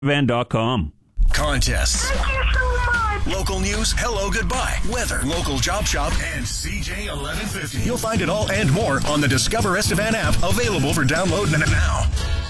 Van.com. Contests. Thank you so much. Local news, hello, goodbye, weather, local job shop, and CJ 1150. You'll find it all and more on the Discover Estevan app, available for download now.